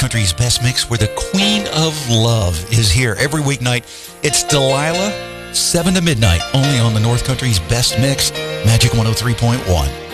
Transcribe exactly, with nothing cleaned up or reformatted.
Country's Best Mix, where the Queen of Love is here every weeknight. It's Delilah, seven to midnight, only on the North Country's Best Mix, Magic one oh three point one.